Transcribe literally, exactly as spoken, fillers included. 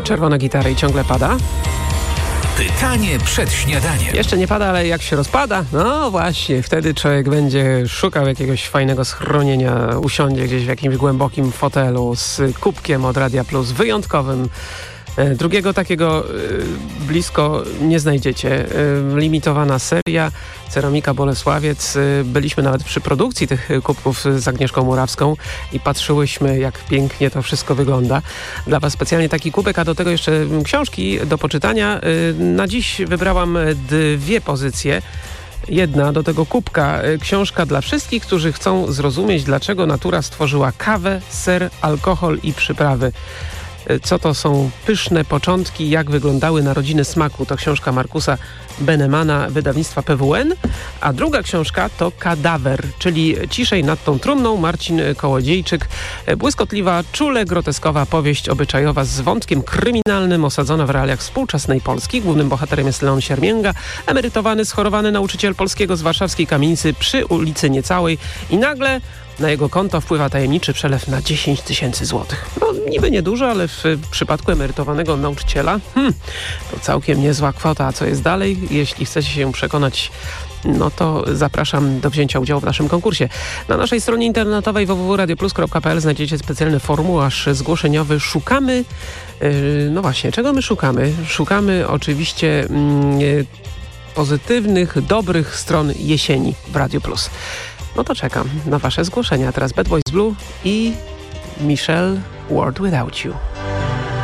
Czerwona gitara i ciągle pada. Pytanie przed śniadaniem. Jeszcze nie pada, ale jak się rozpada, no właśnie, wtedy człowiek będzie szukał jakiegoś fajnego schronienia, usiądzie gdzieś w jakimś głębokim fotelu z kubkiem od Radia Plus, wyjątkowym. Drugiego takiego y, blisko nie znajdziecie. Y, limitowana seria, Ceramika Bolesławiec. Y, byliśmy nawet przy produkcji tych kubków z Agnieszką Murawską i patrzyłyśmy, jak pięknie to wszystko wygląda. Dla Was specjalnie taki kubek, a do tego jeszcze książki do poczytania. Y, na dziś wybrałam dwie pozycje. Jedna do tego kubka, książka dla wszystkich, którzy chcą zrozumieć, dlaczego natura stworzyła kawę, ser, alkohol i przyprawy. Co to są pyszne początki, jak wyglądały narodziny smaku. To książka Markusa Benemana, wydawnictwa P W N. A druga książka to Kadawer, czyli Ciszej nad tą trumną, Marcin Kołodziejczyk. Błyskotliwa, czule groteskowa powieść obyczajowa z wątkiem kryminalnym, osadzona w realiach współczesnej Polski. Głównym bohaterem jest Leon Siermięga, emerytowany, schorowany nauczyciel polskiego z warszawskiej kamienicy przy ulicy Niecałej. I nagle na jego konto wpływa tajemniczy przelew na dziesięć tysięcy złotych. No niby niedużo, ale w przypadku emerytowanego nauczyciela hmm, to całkiem niezła kwota. A co jest dalej? Jeśli chcecie się przekonać, no to zapraszam do wzięcia udziału w naszym konkursie. Na naszej stronie internetowej w w w kropka radio plus kropka p l znajdziecie specjalny formularz zgłoszeniowy. Szukamy, yy, no właśnie, czego my szukamy? Szukamy oczywiście yy, pozytywnych, dobrych stron jesieni w Radio Plus. No to czekam na Wasze zgłoszenia. Teraz Bad Boys Blue i Michelle, World Without You.